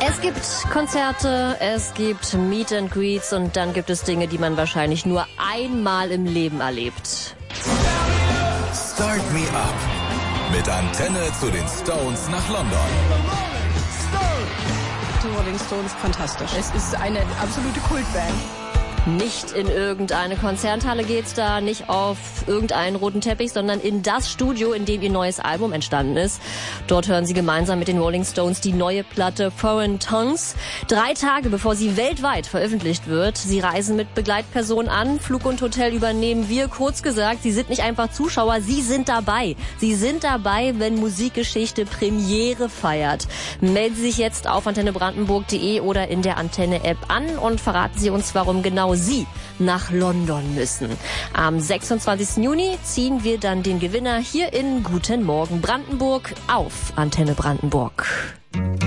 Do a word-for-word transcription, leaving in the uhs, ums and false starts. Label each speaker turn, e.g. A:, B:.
A: Es gibt Konzerte, es gibt Meet and Greets und dann gibt es Dinge, die man wahrscheinlich nur einmal im Leben erlebt.
B: Start Me Up mit Antenne zu den Stones nach London.
C: Die Rolling Stones, fantastisch. Es ist eine absolute Kultband.
A: Nicht in irgendeine Konzerthalle geht's da, nicht auf irgendeinen roten Teppich, sondern in das Studio, in dem ihr neues Album entstanden ist. Dort hören sie gemeinsam mit den Rolling Stones die neue Platte Foreign Tongues. Drei Tage bevor sie weltweit veröffentlicht wird. Sie reisen mit Begleitpersonen an, Flug und Hotel übernehmen wir. Kurz gesagt, sie sind nicht einfach Zuschauer, sie sind dabei. Sie sind dabei, wenn Musikgeschichte Premiere feiert. Melden Sie sich jetzt auf antenne brandenburg punkt de oder in der Antenne-App an und verraten Sie uns, warum genau Sie nach London müssen. Am sechsundzwanzigsten Juni ziehen wir dann den Gewinner hier in Guten Morgen Brandenburg auf Antenne Brandenburg.